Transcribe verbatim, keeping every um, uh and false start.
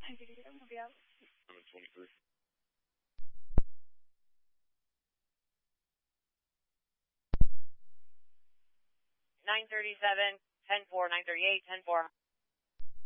nine thirty-seven, we'll be out. I'm in twenty-three. nine thirty-seven, ten four, nine thirty-eight, ten four.